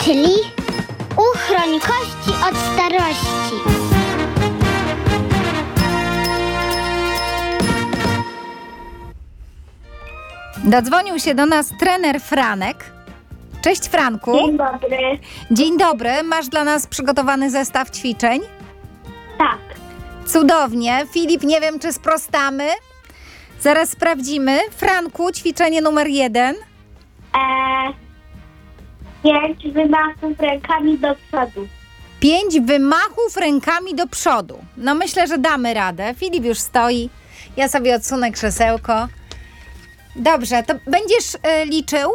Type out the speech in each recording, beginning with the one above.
czyli uchroń kości od starości. Dodzwonił się do nas trener Franek. Cześć, Franku. Dzień dobry. Dzień dobry. Masz dla nas przygotowany zestaw ćwiczeń? Tak. Cudownie. Filip, nie wiem, czy sprostamy. Zaraz sprawdzimy. Franku, ćwiczenie numer 1. 5 wymachów rękami do przodu. 5 wymachów rękami do przodu. No myślę, że damy radę. Filip już stoi. Ja sobie odsunę krzesełko. Dobrze, to będziesz liczył?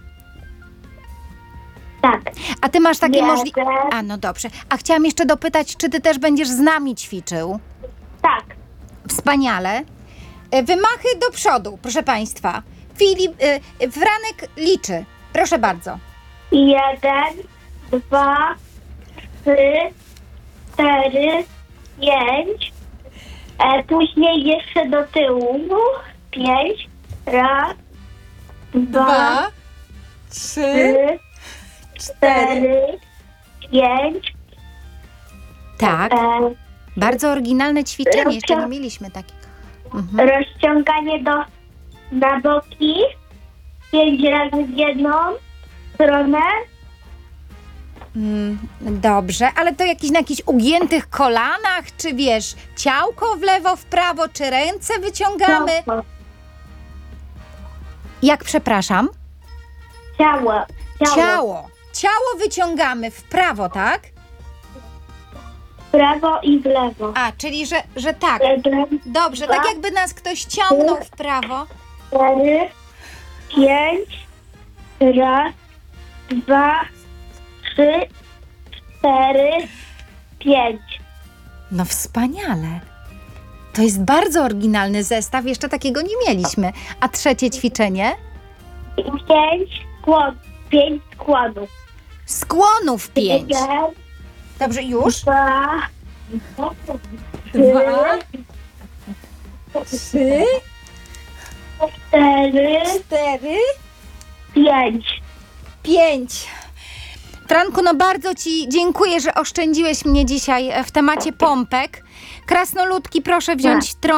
Tak. A ty masz takie Nie, możliwości... A, no dobrze. A chciałam jeszcze dopytać, czy ty też będziesz z nami ćwiczył? Tak. Wspaniale. Wymachy do przodu, proszę Państwa. Filip, Franek liczy. Proszę bardzo. 1, 2, 3, 4, 5. Później jeszcze do tyłu. 5. Raz, 2, 3, 4, 5. Tak. Bardzo oryginalne ćwiczenie. Jeszcze nie mieliśmy takiego. Rozciąganie na boki. 5 razy w jedną stronę. Dobrze, ale to na jakichś ugiętych kolanach, czy wiesz, ciałko w lewo, w prawo, czy ręce wyciągamy? Jak, przepraszam? Ciało. Ciało wyciągamy w prawo, tak? W prawo i w lewo. A, czyli że tak. Dobrze, tak jakby nas ktoś ciągnął w prawo. 4, 5. Raz, 2, 3, 4, 5. No wspaniale. To jest bardzo oryginalny zestaw, jeszcze takiego nie mieliśmy. A trzecie ćwiczenie? 5 składów. Skłonów 5. 1, Dobrze, już? 2, 3, 4, 4, 5. 5. Franku, no bardzo Ci dziękuję, że oszczędziłeś mnie dzisiaj w temacie pompek. Krasnoludki, proszę wziąć